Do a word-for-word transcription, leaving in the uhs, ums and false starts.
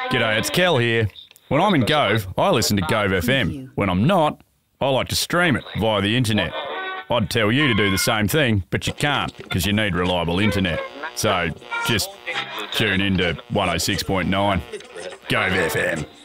G'day, it's Kel here. When I'm in Gove, I listen to Gove F M. When I'm not, I like to stream it via the internet. I'd tell you to do the same thing, but you can't because you need reliable internet. So just tune in to one oh six point nine Gove F M.